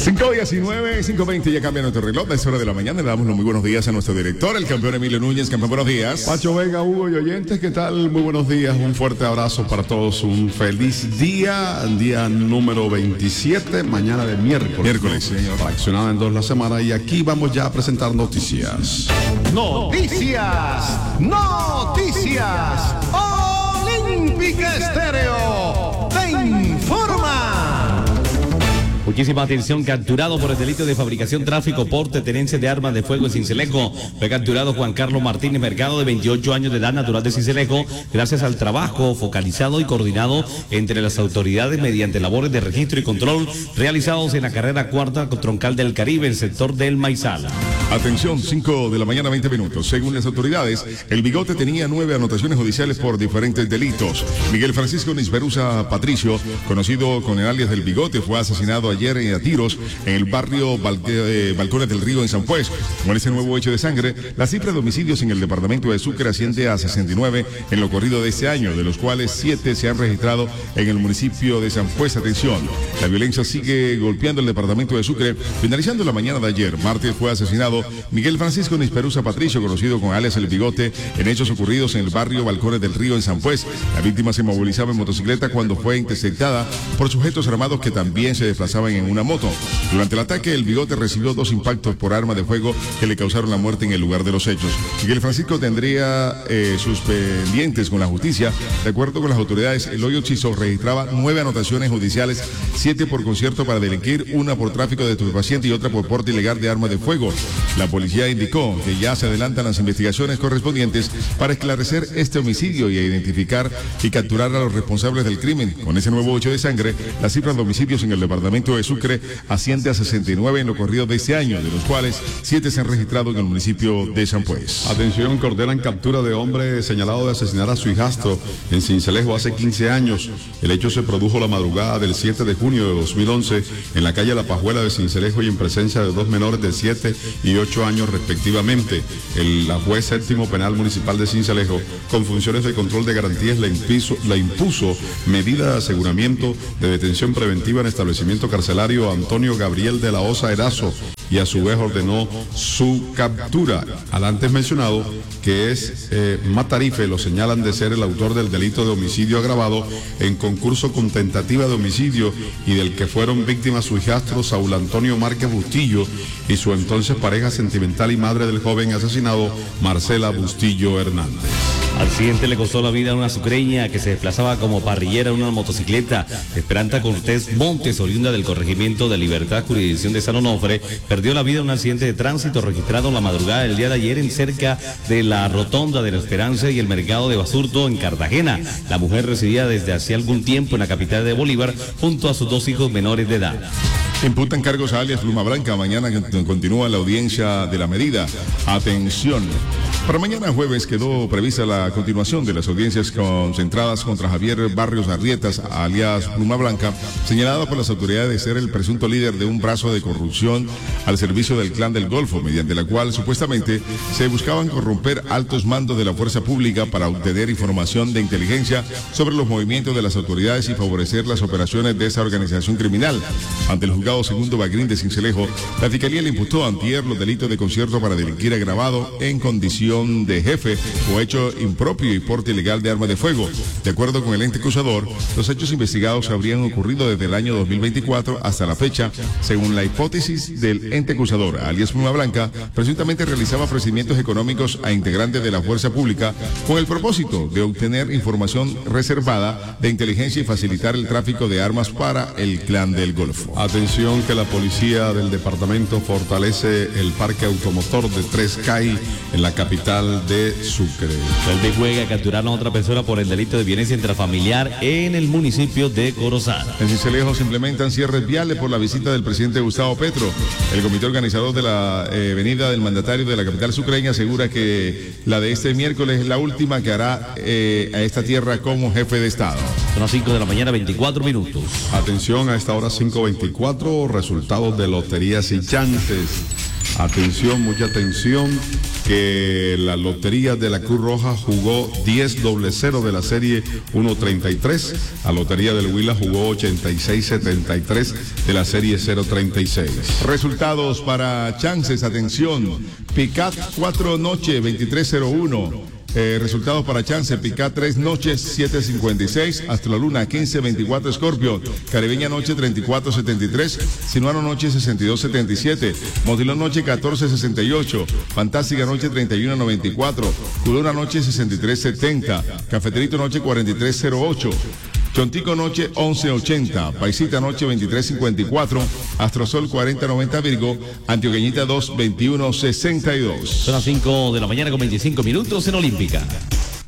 5:19, 5:20, ya cambia nuestro reloj, es hora de la mañana. Le damos los muy buenos días a nuestro director, el campeón Emilio Núñez. Campeón, buenos días. Pacho Vega, Hugo y oyentes, ¿qué tal? Muy buenos días, un fuerte abrazo para todos, un feliz día número 27, mañana de miércoles. Miércoles, señor. Fraccionada en 2 la semana, y aquí vamos ya a presentar noticias. Noticias, noticias. Olímpica Estéreo te informa. Muchísima atención, capturado por el delito de fabricación, tráfico, porte, tenencia de armas de fuego en Sincelejo. Fue capturado Juan Carlos Martínez Mercado, de 28 años de edad, natural de Sincelejo, gracias al trabajo focalizado y coordinado entre las autoridades mediante labores de registro y control realizados en la carrera cuarta troncal del Caribe, el sector del Maizal. Atención, 5 de la mañana, 20 minutos. Según las autoridades, el Bigote tenía 9 anotaciones judiciales por diferentes delitos. Miguel Francisco Nisperusa Patricio, conocido con el alias del Bigote, fue asesinado ayer a tiros en el barrio Balcones del Río en San Pues. Con ese nuevo hecho de sangre, la cifra de homicidios en el departamento de Sucre asciende a 69 en lo corrido de este año, de los cuales 7 se han registrado en el municipio de San Pues. Atención, la violencia sigue golpeando el departamento de Sucre. Finalizando la mañana de ayer, martes, fue asesinado Miguel Francisco Nisperusa Patricio, conocido con alias El Bigote, en hechos ocurridos en el barrio Balcones del Río en San Pues. La víctima se movilizaba en motocicleta cuando fue interceptada por sujetos armados que también se desplazaban en una moto. Durante el ataque, El Bigote recibió 2 impactos por arma de fuego que le causaron la muerte en el lugar de los hechos. Miguel Francisco tendría sus pendientes con la justicia. De acuerdo con las autoridades, el hoyo Chizo registraba 9 anotaciones judiciales, 7 por concierto para delinquir, 1 por tráfico de estupefacientes y otra por porte ilegal de arma de fuego. La policía indicó que ya se adelantan las investigaciones correspondientes para esclarecer este homicidio y identificar y capturar a los responsables del crimen. Con ese nuevo hecho de sangre, la cifra de homicidios en el departamento de Sucre asciende a 69 en lo corrido de este año, de los cuales 7 se han registrado en el municipio de San Pues. Atención, ordenan captura de hombre señalado de asesinar a su hijastro en Sincelejo hace 15 años. El hecho se produjo la madrugada del 7 de junio de 2011 en la calle La Pajuela de Sincelejo y en presencia de 2 menores de 7 y 8 años respectivamente. La juez séptimo penal municipal de Sincelejo, con funciones de control de garantías, le impuso medida de aseguramiento de detención preventiva en establecimiento carcelario a Antonio Gabriel de la Osa Erazo, y a su vez ordenó su captura. Al antes mencionado, que es Matarife, lo señalan de ser el autor del delito de homicidio agravado en concurso con tentativa de homicidio, y del que fueron víctimas su hijastro Saúl Antonio Márquez Bustillo y su entonces pareja sentimental y madre del joven asesinado, Marcela Bustillo Hernández. Accidente le costó la vida a una sucreña que se desplazaba como parrillera en una motocicleta. Esperanza Cortés Montes, oriunda del corregimiento de Libertad, jurisdicción de San Onofre, perdió la vida en un accidente de tránsito registrado la madrugada del día de ayer en cerca de la rotonda de la Esperanza y el mercado de Basurto en Cartagena. La mujer residía desde hace algún tiempo en la capital de Bolívar junto a sus 2 hijos menores de edad. Imputan cargos a alias Pluma Blanca. Mañana continúa la audiencia de la medida. Atención. Para mañana jueves quedó prevista la continuación de las audiencias concentradas contra Javier Barrios Arrietas, alias Pluma Blanca, señalado por las autoridades de ser el presunto líder de un brazo de corrupción al servicio del Clan del Golfo, mediante la cual supuestamente se buscaban corromper altos mandos de la fuerza pública para obtener información de inteligencia sobre los movimientos de las autoridades y favorecer las operaciones de esa organización criminal. Ante el juzgado segundo Bagrín de Sincelejo, la Fiscalía le imputó antier los delitos de concierto para delinquir agravado en condición de jefe o hecho impropio y porte ilegal de arma de fuego. De acuerdo con el ente acusador, los hechos investigados habrían ocurrido desde el año 2024 hasta la fecha. Según la hipótesis del ente acusador, alias Pluma Blanca presuntamente realizaba ofrecimientos económicos a integrantes de la fuerza pública con el propósito de obtener información reservada de inteligencia y facilitar el tráfico de armas para el Clan del Golfo. Atención, que la policía del departamento fortalece el parque automotor de Tres Cay en la capital de Sucre. El de Juega capturaron a otra persona por el delito de violencia intrafamiliar en el municipio de Corozal. En Sincelejo se implementan cierres viales por la visita del presidente Gustavo Petro. El comité organizador de la venida del mandatario de la capital sucreña asegura que la de este miércoles es la última que hará a esta tierra como jefe de Estado. Son las 5 de la mañana, 24 minutos. Atención, a esta hora 5:24, resultados de loterías y chances. Atención, mucha atención. que la Lotería de la Cruz Roja jugó 10-0 de la serie 1-33. La Lotería del Huila jugó 86-73 de la serie 0-36. Resultados para chances, atención. Picat 4 noche 2301. Resultados para chance: Picat 3 noches 756, Astroluna 1524, Scorpio, Caribeña noche 3473, Sinuano noche 6277, Motilón noche 1468, Fantástica noche 3194, Culona noche 6370, Cafeterito noche 4308, Chontico noche 1180, Paisita noche 2354, Astrosol 4090, Virgo, Antioqueñita 2 2162. Son las 5 de la mañana con 25 minutos en Olímpica.